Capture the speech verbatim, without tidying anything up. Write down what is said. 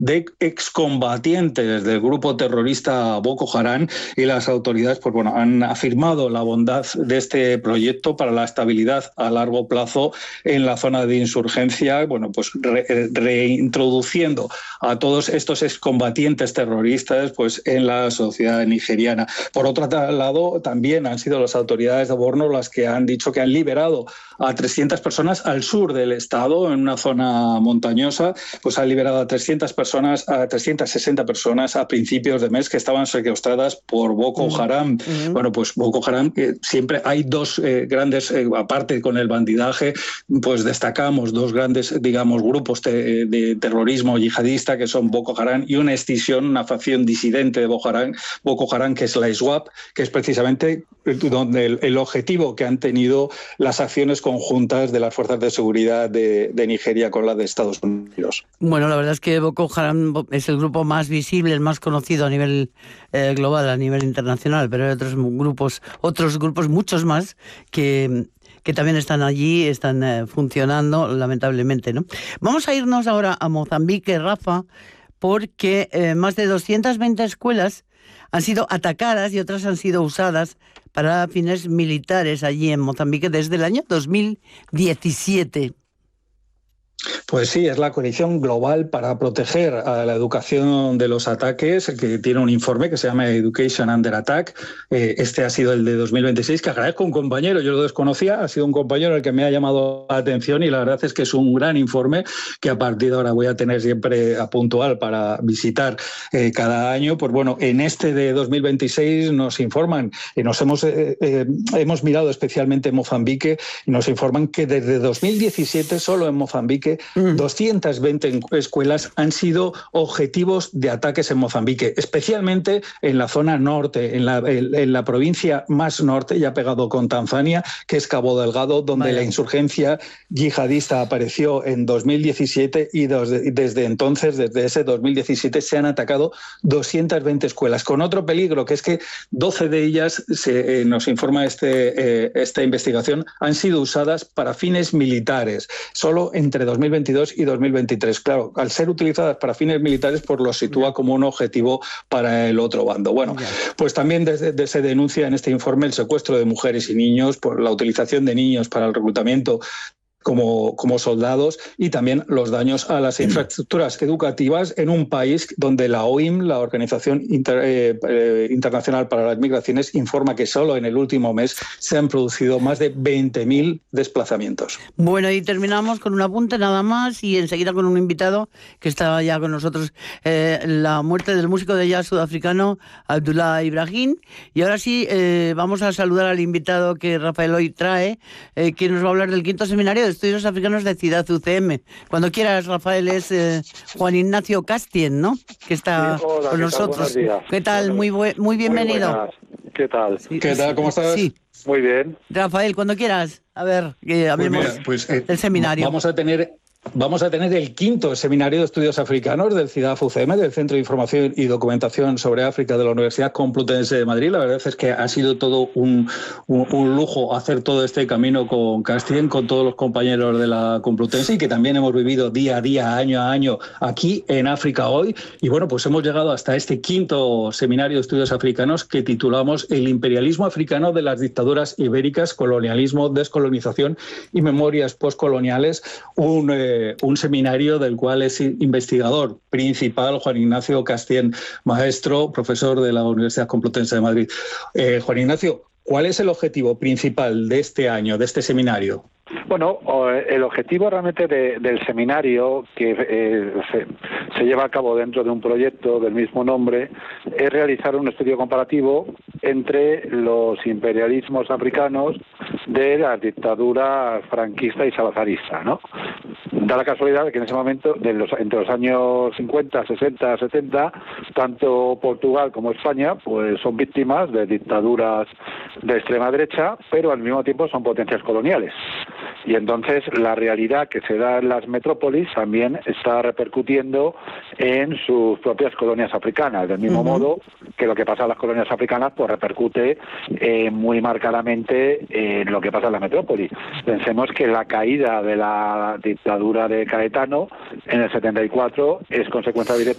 de excombatientes del grupo terrorista Boko Haram, y las autoridades pues, bueno, han afirmado la bondad de este proyecto para la estabilidad a largo plazo en la zona de insurgencia, bueno, pues re, reintroduciendo a todos estos excombatientes terroristas pues, en la sociedad nigeriana. Por otro lado, también han sido las autoridades de Borno las que han dicho que han liberado a trescientas personas al sur del estado, en una zona montañosa, pues han liberado a trescientas personas, a trescientas sesenta personas a principios de mes que estaban secuestradas por Boko Haram. Uh-huh. Bueno, pues Boko Haram, eh, siempre hay dos eh, grandes, eh, aparte con el bandidaje, pues destacamos dos grandes, digamos, grupos te, de terrorismo yihadista, que son Boko Haram y una escisión, una facción disidente de Boko Haram, Boko Haram, que es la ISWAP, que es precisamente donde el, el objetivo que han tenido las acciones conjuntas de las fuerzas de seguridad de, de Nigeria con la de Estados Unidos. Bueno, la verdad es que Boko Haram es el grupo más visible, el más conocido a nivel eh, global, a nivel internacional, pero hay otros grupos, otros grupos, muchos más, que... que también están allí, están eh, funcionando, lamentablemente, ¿no? Vamos a irnos ahora a Mozambique, Rafa, porque eh, más de doscientas veinte escuelas han sido atacadas y otras han sido usadas para fines militares allí en Mozambique desde el año dos mil diecisiete. Pues sí, es la Coalición Global para Proteger a la Educación de los Ataques, que tiene un informe que se llama Education Under Attack. Eh, este ha sido el de dos mil veintiséis, que agradezco a un compañero, yo lo desconocía, ha sido un compañero el que me ha llamado la atención, y la verdad es que es un gran informe que a partir de ahora voy a tener siempre a puntual para visitar eh, cada año. Pues bueno, en este de dos mil veintiséis nos informan, y nos hemos, eh, eh, hemos mirado especialmente Mozambique, y nos informan que desde dos mil diecisiete solo en Mozambique doscientas veinte escuelas han sido objetivos de ataques en Mozambique, especialmente en la zona norte, en la, en, en la provincia más norte, ya pegado con Tanzania, que es Cabo Delgado, donde Vaya. la insurgencia yihadista apareció en dos mil diecisiete, y desde, desde entonces, desde ese dos mil diecisiete, se han atacado doscientas veinte escuelas, con otro peligro, que es que doce de ellas, se, eh, nos informa este, eh, esta investigación, han sido usadas para fines militares, solo entre dos mil veintidós y dos mil veintitrés. Claro, al ser utilizadas para fines militares, pues lo sitúa como un objetivo para el otro bando. Bueno, pues también desde, desde se denuncia en este informe el secuestro de mujeres y niños, por la utilización de niños para el reclutamiento Como, como soldados, y también los daños a las infraestructuras educativas en un país donde la O I M, la Organización Inter, eh, eh, Internacional para las Migraciones, informa que solo en el último mes se han producido más de veinte mil desplazamientos. Bueno, y terminamos con un apunte nada más, y enseguida con un invitado que está ya con nosotros, eh, la muerte del músico de jazz sudafricano Abdullah Ibrahim. Y ahora sí, eh, vamos a saludar al invitado que Rafael hoy trae, eh, que nos va a hablar del quinto seminario de Estudios Africanos de Ciudad U C M. Cuando quieras, Rafael, es eh, Juan Ignacio Castien, ¿no? Que está sí, hola, con ¿qué nosotros. Tal? ¿Qué tal? Muy, bu- muy bienvenido. Muy ¿Qué tal? Sí, ¿Qué tal? ¿Cómo estás? Sí. Muy bien. Rafael, cuando quieras. A ver, que hablemos pues mira, pues, eh, del seminario. Vamos a tener... Vamos a tener el quinto Seminario de Estudios Africanos del CIDAF U C M, del Centro de Información y Documentación sobre África de la Universidad Complutense de Madrid. La verdad es que ha sido todo un, un, un lujo hacer todo este camino con Castien, con todos los compañeros de la Complutense, y que también hemos vivido día a día, año a año, aquí en África Hoy. Y bueno, pues hemos llegado hasta este quinto Seminario de Estudios Africanos, que titulamos El imperialismo africano de las dictaduras ibéricas, colonialismo, descolonización y memorias postcoloniales. Un eh, un seminario del cual es investigador principal Juan Ignacio Castien, maestro, profesor de la Universidad Complutense de Madrid. Eh, Juan Ignacio, ¿cuál es el objetivo principal de este año, de este seminario? Bueno, el objetivo realmente de, del seminario, que eh, se, se lleva a cabo dentro de un proyecto del mismo nombre, es realizar un estudio comparativo entre los imperialismos africanos de la dictadura franquista y salazarista, ¿no? Da la casualidad de que en ese momento, de los, entre los años cincuenta, sesenta, setenta, tanto Portugal como España pues son víctimas de dictaduras de extrema derecha, pero al mismo tiempo son potencias coloniales. Y entonces la realidad que se da en las metrópolis también está repercutiendo en sus propias colonias africanas, del mismo uh-huh. modo que lo que pasa en las colonias africanas pues repercute eh, muy marcadamente en lo que pasa en la metrópoli. Pensemos que la caída de la dictadura de Caetano en el setenta y cuatro es consecuencia directa